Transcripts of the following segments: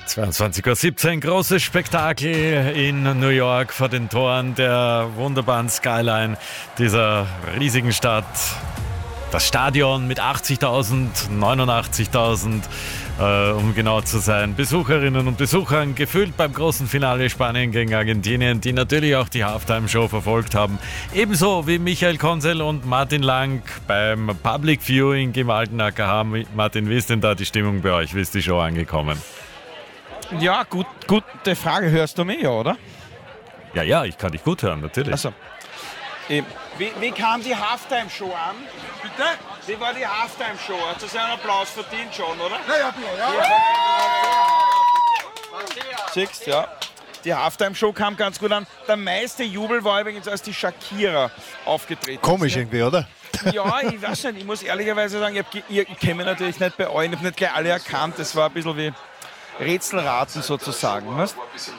22:17 Uhr, großes Spektakel in New York vor den Toren der wunderbaren Skyline dieser riesigen Stadt. Das Stadion mit 80.000, 89.000, um genau zu sein, Besucherinnen und Besuchern, gefüllt beim großen Finale Spanien gegen Argentinien, die natürlich auch die Halftime-Show verfolgt haben. Ebenso wie Michael Konsel und Martin Lang beim Public Viewing im alten AKH. Martin, wie ist denn da die Stimmung bei euch? Wie ist die Show angekommen? Ja, gute Frage. Hörst du mich, oder? Ja, ich kann dich gut hören, natürlich. Also, wie kam die Halftime-Show an? Bitte? Wie war die Halftime-Show? Hast du so einen Applaus verdient schon, oder? Ja. Siehst, ja. Die Halftime-Show kam ganz gut an. Der meiste Jubel war übrigens, als die Shakira aufgetreten ist. Komisch irgendwie, oder? Ja, ich weiß nicht. Ich muss ehrlicherweise sagen, ich kenne mich natürlich nicht bei euch. Ich habe nicht gleich alle erkannt. Das war ein bisschen wie Rätselraten sozusagen. Weißt?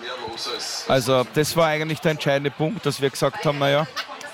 Also das war eigentlich der entscheidende Punkt, dass wir gesagt haben, naja,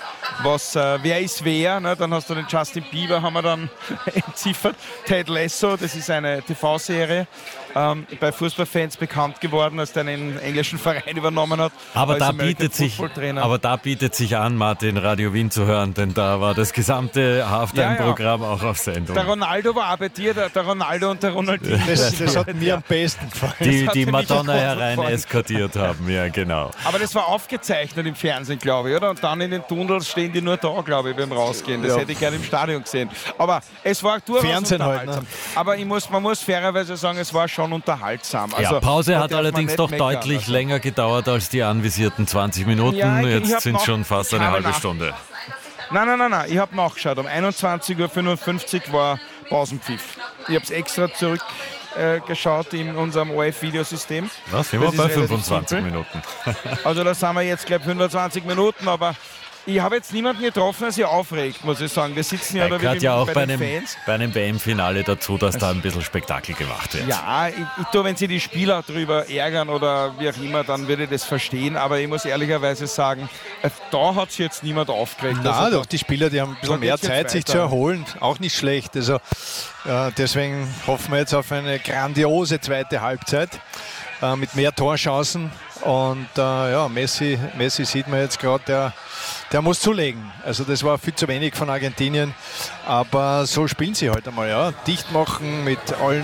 wer ist wer? Ne? Dann hast du den Justin Bieber, haben wir dann entziffert. Ted Lasso, das ist eine TV-Serie, bei Fußballfans bekannt geworden, als der einen englischen Verein übernommen hat. Aber da bietet sich an, Martin, Radio Wien zu hören, denn da war das gesamte Halftime-Programm auch auf Sendung. Der Ronaldo war auch bei dir, der Ronaldo und der Ronaldinho. Das hat mir am besten gefallen. Die Madonna herein eskortiert haben, ja genau. Aber das war aufgezeichnet im Fernsehen, glaube ich, oder? Und dann in den Tunnels stehen die nur da, glaube ich, beim Rausgehen. Das hätte ich gerne im Stadion gesehen. Aber es war durchaus Fernsehen unterhaltsam. halt, ne? Aber man muss fairerweise sagen, es war schon unterhaltsam. Also, Pause hat allerdings doch deutlich länger gedauert als die anvisierten 20 Minuten. Ja, jetzt sind schon fast eine halbe Stunde. Nein. Ich habe nachgeschaut. Um 21:55 Uhr war Pausenpfiff. Ich habe es extra zurückgeschaut in unserem ORF-Videosystem. Was, sind wir bei 25 Minuten? Also da sind wir jetzt, glaube ich, 25 Minuten, aber ich habe jetzt niemanden getroffen, der sich aufregt, muss ich sagen. Wir sitzen ja da gehört ja auch bei den Fans. Bei einem WM-Finale dazu, dass da ein bisschen Spektakel gemacht wird. Ja, ich tue, wenn sich die Spieler darüber ärgern oder wie auch immer, dann würde ich das verstehen. Aber ich muss ehrlicherweise sagen, da hat sich jetzt niemand aufgeregt. Nein, doch die Spieler, die haben ein bisschen mehr Zeit, sich zu erholen. Auch nicht schlecht. Also deswegen hoffen wir jetzt auf eine grandiose zweite Halbzeit mit mehr Torchancen. Und Messi sieht man jetzt gerade, der muss zulegen. Also das war viel zu wenig von Argentinien. Aber so spielen sie halt einmal. Ja. Dicht machen, mit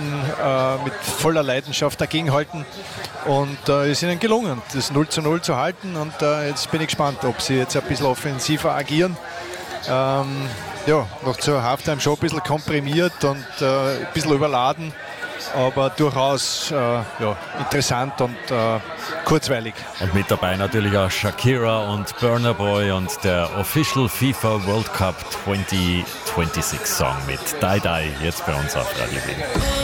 voller Leidenschaft dagegenhalten. Und ist ihnen gelungen, das 0:0 zu halten. Und jetzt bin ich gespannt, ob sie jetzt ein bisschen offensiver agieren. Noch zur Halftime-Show ein bisschen komprimiert und ein bisschen überladen. Aber durchaus interessant und kurzweilig. Und mit dabei natürlich auch Shakira und Burna Boy und der Official FIFA World Cup 2026 Song mit Die Die, jetzt bei uns auf Radio Wien.